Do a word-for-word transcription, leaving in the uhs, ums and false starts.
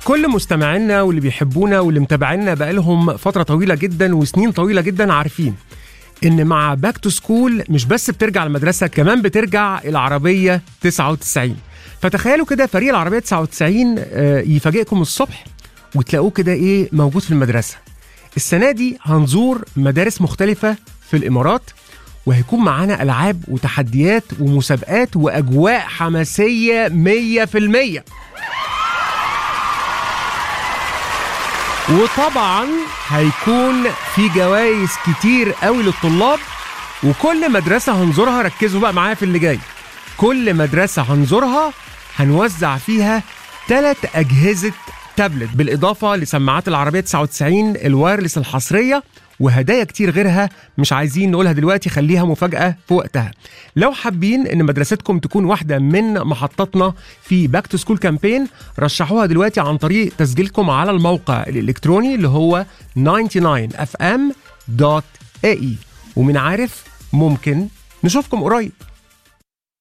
كل مستمعينا واللي بيحبونا واللي متابعينا بقالهم فترة طويلة جدا وسنين طويلة جدا عارفين إن مع باك تو سكول مش بس بترجع المدرسة، كمان بترجع العربية تسعة وتسعين. فتخيلوا كده فريق العربية تسعة وتسعين يفاجئكم الصبح وتلاقوه كده إيه موجود في المدرسة. السنة دي هنزور مدارس مختلفة في الإمارات، وهيكون معانا ألعاب وتحديات ومسابقات وأجواء حماسية مية في المية. وطبعا هيكون في جوائز كتير قوي للطلاب. وكل مدرسة هنزورها، ركزوا بقى معايا في اللي جاي، كل مدرسة هنزورها هنوزع فيها ثلاث أجهزة تابلت بالإضافة لسماعات العربية تسعة وتسعين الوايرلس الحصرية وهدايا كتير غيرها مش عايزين نقولها دلوقتي، خليها مفاجأة في وقتها. لو حابين ان مدرستكم تكون واحدة من محطاتنا في باك تو سكول كامبين، رشحوها دلوقتي عن طريق تسجيلكم على الموقع الإلكتروني اللي هو تسعة وتسعين اف ام دوت اي. ومن عارف ممكن نشوفكم قريب.